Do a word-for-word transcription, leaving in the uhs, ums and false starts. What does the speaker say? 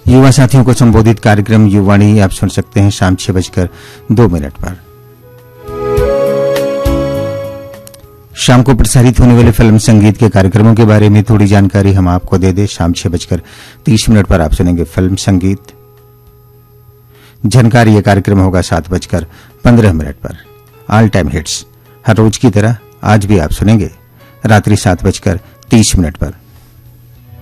युवा साथियों को संबोधित कार्यक्रम युवाणी आप सुन सकते हैं शाम छह बजकर दो मिनट पर। शाम को प्रसारित होने वाले फिल्म संगीत के कार्यक्रमों के बारे में थोड़ी जानकारी हम आपको दे दें। शाम छह बजकर तीस मिनट पर आप सुनेंगे फिल्म संगीत। झनकार ये कार्यक्रम होगा सात बजकर पंद्रह मिनट पर। ऑल टाइम हिट्स हर रोज की तरह आज भी आप सुनेंगे रात्रि सात बजकर तीस मिनट पर।